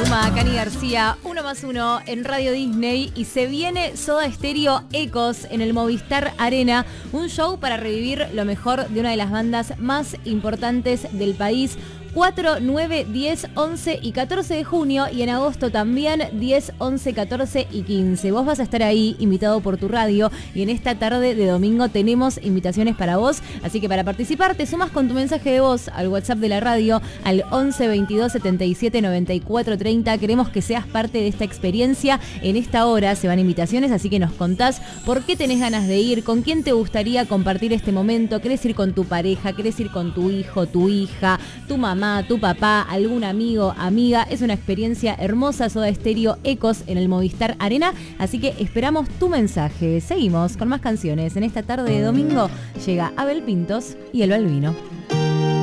Maluma, Cani García, 1+1 en Radio Disney y se viene Soda Stereo Ecos en el Movistar Arena, un show para revivir lo mejor de una de las bandas más importantes del país. 4, 9, 10, 11 y 14 de junio y en agosto también 10, 11, 14 y 15. Vos vas a estar ahí invitado por tu radio y en esta tarde de domingo tenemos invitaciones para vos. Así que para participar te sumas con tu mensaje de voz al WhatsApp de la radio al 11 22 77 94 30. Queremos que seas parte de esta experiencia. En esta hora se van invitaciones, así que nos contás por qué tenés ganas de ir, con quién te gustaría compartir este momento. ¿Querés ir con tu pareja? ¿Querés ir con tu hijo, tu hija, tu mamá, tu papá, algún amigo, amiga? Es una experiencia hermosa. Soda Stereo Ecos en el Movistar Arena, así que esperamos tu mensaje. Seguimos con más canciones. En esta tarde de domingo llega Abel Pintos y el Balbino.